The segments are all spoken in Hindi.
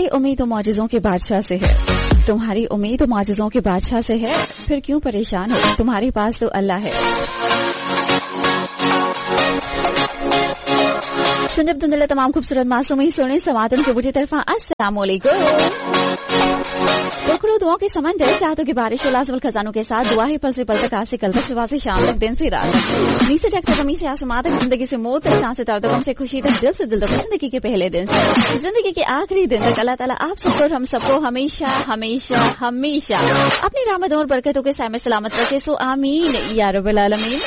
उम्मीद तो मौजज़ों के बादशाह से है, तुम्हारी उम्मीद तो मौजज़ों के बादशाह से है, फिर क्यों परेशान हो, तुम्हारे पास तो अल्लाह है। सुनब दुनिया तमाम खूबसूरत मासूमी सोने समातन के बुझी तरफा अस्सलाम वालेकुम। टुकड़ों दुआओं के समंदर चाहतों की बारिश और लाजवल खजानों के साथ दुआ है पल से पल तक, आज से कल तक, सुबह से शाम तक, दिन से रात तक, नी से जगते जमीन से आसमां तक, जिंदगी से मौत तक, सांस से दर्द तक, से खुशी तक, दिल से दिल तक, जिंदगी के पहले दिन से जिंदगी के आखिरी दिन तक अल्लाह ताला आप सबको और हम सबको हमेशा हमेशा हमेशा अपनी रहमत और बरकतों के साए में सलामत रखे। सो आमीन या रब्बल आलमीन।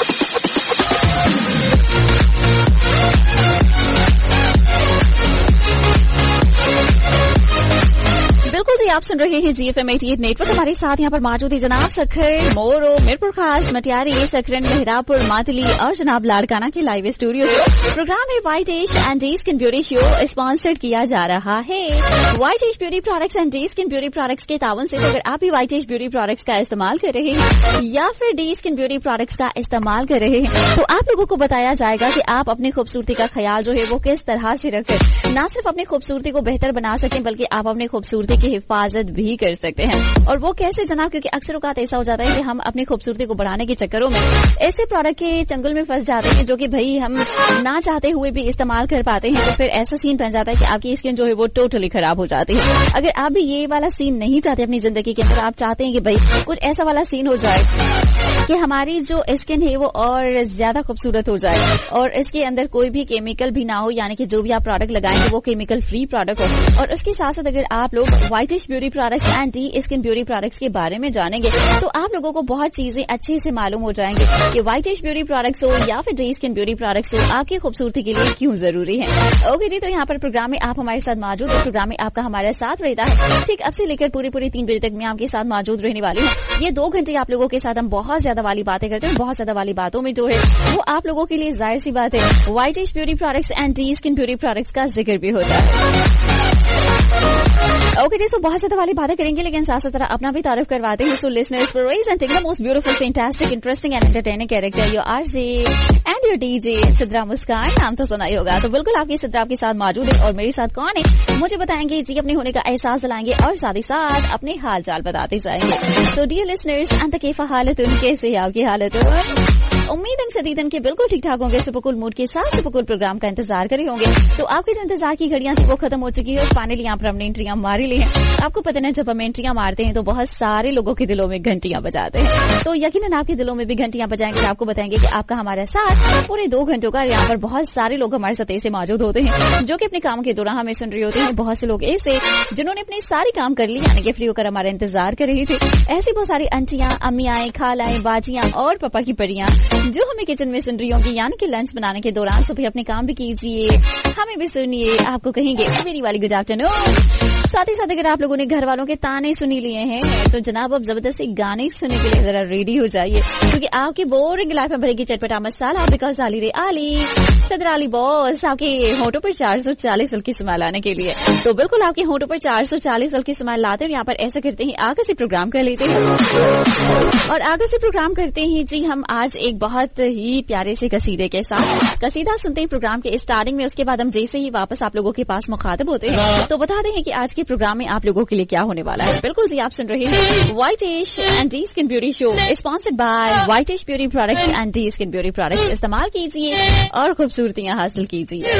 बिल्कुल जी, आप सुन रहे हैं GFM 88 नेटवर्क। हमारे साथ यहाँ पर मौजूद है जनाब सखर मोरो, मीरपुर खास, मटियारी, सकरन, मेहरापुर, मातली और जनाब लाड़काना के लाइव स्टूडियो से प्रोग्राम है white as and day skin beauty show sponsored किया जा रहा है white as beauty products and day skin beauty products के तावन से। तो अगर आप भी व्हाइट एज ब्यूटी प्रोडक्ट्स का इस्तेमाल कर रहे हैं या फिर डे स्किन ब्यूटी प्रोडक्ट्स का इस्तेमाल कर रहे हैं तो आप लोगों को बताया जाएगा कि आप अपनी खूबसूरती का ख्याल जो है वो किस तरह से रखें, ना सिर्फ अपनी खूबसूरती को बेहतर बना सकें बल्कि आप अपनी खूबसूरती की हिफाजत भी कर सकते हैं। और वो कैसे जनाब, क्योंकि अक्सर औकात ऐसा हो जाता है कि हम अपनी खूबसूरती को बढ़ाने के चक्करों में ऐसे प्रोडक्ट के चंगुल में फंस जाते हैं जो कि भाई हम ना चाहते हुए भी इस्तेमाल कर पाते हैं, तो फिर ऐसा सीन बन जाता है कि आपकी स्किन जो है वो टोटली खराब हो जाती है। अगर आप भी ये वाला सीन नहीं चाहते अपनी जिंदगी के अंदर, आप चाहते हैं कि भाई कुछ ऐसा वाला सीन हो जाए कि हमारी जो स्किन है वो और ज्यादा खूबसूरत हो जाए और इसके अंदर कोई भी केमिकल भी ना हो, यानी कि जो भी आप प्रोडक्ट लगाएंगे वो केमिकल फ्री प्रोडक्ट हो। और उसके साथ साथ अगर आप लोग whitish beauty products and D skin beauty products के बारे में जानेंगे तो आप लोगों को बहुत चीजें अच्छे से मालूम हो जाएंगे कि व्हाइटिश ब्यूटी प्रोडक्ट्स हो या फिर डी स्किन ब्यूटी प्रोडक्ट्स हो आपकी खूबसूरती के लिए क्यों जरूरी है। ओके जी, तो यहाँ पर प्रोग्राम में आप हमारे साथ मौजूद है, प्रोग्राम में आपका हमारे साथ रहता है ठीक अब से लेकर पूरी 3 बजे तक मैं आपके साथ मौजूद रहने वाली हूँ। ये 2 घंटे आप लोगों के साथ हम बहुत ज्यादा वाली बातें करते हैं, बहुत ज्यादा वाली बातों में जो है वो आप लोगों के लिए जाहिर सी बात है whitish beauty products and D skin beauty products का जिक्र भी होता है। ओके जी, तो बहुत ज्यादा वाली बातें करेंगे लेकिन साथ साथ अपना भी तारीफ करवाते हैं। So listeners presenting the most beautiful, fantastic, interesting and entertaining character your RJ and your DJ Sidra मुस्कान। नाम तो सुना ही होगा, तो बिल्कुल आपकी सिद्रा आपके साथ मौजूद है और मेरे साथ कौन है मुझे बताएंगे जी, अपने होने का एहसास दिलाएंगे और साथ ही साथ अपने हाल चाल बताते जाएंगे। तो डियर लिसनर्स, अंत कैफा हालत कैसे है आपकी हालत? उम्मीद शदीदन के बिल्कुल ठीक ठाक होंगे, सुपरकूल मूड के साथ सुपरकूल प्रोग्राम का इंतजार करे होंगे। तो आपके जो इंतजार की घड़ियां थी वो खत्म हो चुकी है, फाइनली यहाँ पर हमने एंट्रियां मारी ली हैं। आपको पता है जब हम एंट्रियां मारते हैं तो बहुत सारे लोगों के दिलों में घंटियां बजाते हैं, तो यकीनन आपके दिलों में भी घंटियां बजाएंगे। आपको बताएंगे कि आपका हमारा साथ पूरे 2 घंटों का, यहाँ पर बहुत सारे लोग हमारे साथ ऐसे मौजूद होते हैं जो कि अपने काम के दौरान हमें सुन रहे होते हैं। बहुत से लोग ऐसे जिन्होंने अपने सारे काम कर लिए, यानी कि फ्री होकर हमारा इंतजार कर रही थी। ऐसी बहुत सारी आंटियां, अम्मियाएं, खालाएं, बाजियां और पापा की परियां जो हमें किचन में सुन रही होंगी, यानी कि लंच बनाने के दौरान सुबह अपने काम भी कीजिए, हमें भी सुनिए, आपको कहेंगे मेरी वाली गुड आफ्टरनून। साथ ही साथ अगर आप लोगों ने घर वालों के ताने सुनी लिए हैं तो जनाब अब जबरदस्ती गाने सुनने के लिए जरा रेडी हो जाइए, क्योंकि आपकी बोरिंग लाइफ में भरेगी चटपटा मसाला, बिकॉज आली रे आली सदर अली बॉस आपके होठों पर 440 की स्माइल आने के लिए। तो बिल्कुल आपके होठों पर 440 की स्माइल लाते हैं। यहाँ पर ऐसा करते हैं, आगे से प्रोग्राम कर लेते हैं और आगे से प्रोग्राम करते हैं जी हम आज एक बहुत ही प्यारे से कसीदे के साथ। कसीदा सुनते हैं प्रोग्राम के स्टार्टिंग में, उसके बाद हम जैसे ही वापस आप लोगों के पास मुखातिब होते हैं तो बताते हैं कि आज के प्रोग्राम में आप लोगों के लिए क्या होने वाला है। बिल्कुल जी, आप सुन रहे हैं whitish and D skin beauty show sponsored by whitish beauty products and D skin beauty products. इस्तेमाल कीजिए और खूबसूरतियां हासिल कीजिए।